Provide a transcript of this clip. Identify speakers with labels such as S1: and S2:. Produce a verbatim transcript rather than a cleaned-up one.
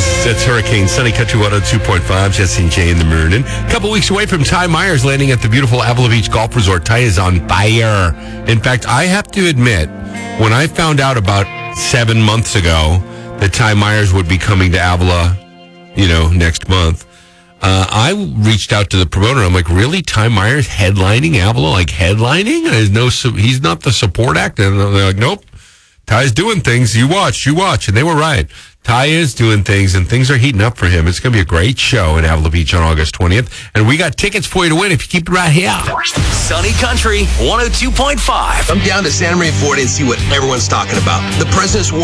S1: That's Hurricane Sunny Country one oh two point five. Jesse and Jay in the morning. A couple weeks away from Ty Myers landing at the beautiful Avila Beach Golf Resort. Ty is on fire. In fact, I have to admit, when I found out about seven months ago that Ty Myers would be coming to Avila, you know, next month, uh, I reached out to the promoter. I'm like, really? Ty Myers headlining Avila? Like headlining? There's no, he's not the support act. And they're like, nope. Ty's doing things. You watch, you watch. And they were right. Ty is doing things, and things are heating up for him. It's going to be a great show in Avila Beach on August twentieth. And we got tickets for you to win if you keep it right here.
S2: Sunny Country one oh two point five.
S3: Come down to Santa Maria Ford and see what everyone's talking about. The President's War